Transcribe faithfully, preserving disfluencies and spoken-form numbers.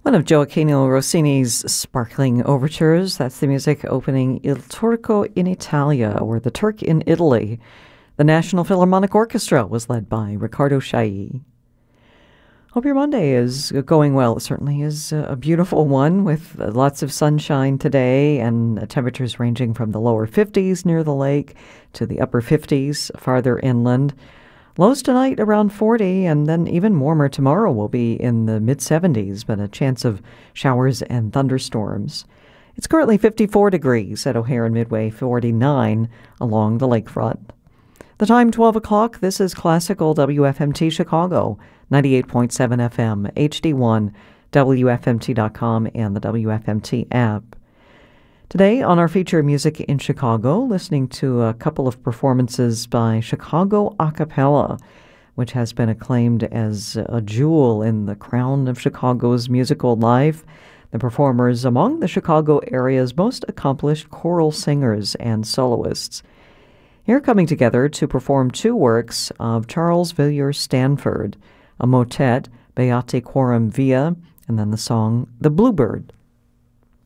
One of Gioacchino Rossini's sparkling overtures. That's the music opening Il Turco in Italia, or The Turk in Italy. The National Philharmonic Orchestra was led by Riccardo Chailly. Hope your Monday is going well. It certainly is a beautiful one with lots of sunshine today and temperatures ranging from the lower fifties near the lake to the upper fifties farther inland. Lows tonight around forty, and then even warmer tomorrow will be in the mid-seventies, but a chance of showers and thunderstorms. It's currently fifty-four degrees at O'Hare and Midway, forty-nine along the lakefront. The time twelve o'clock. This is Classical W F M T Chicago, ninety-eight point seven F M, H D one, W F M T dot com, and the W F M T app. Today on our feature Music in Chicago, listening to a couple of performances by Chicago A Cappella, which has been acclaimed as a jewel in the crown of Chicago's musical life. The performers among the Chicago area's most accomplished choral singers and soloists. Here coming together to perform two works of Charles Villiers Stanford, a motet, Beate Quorum Via, and then the song The Bluebird.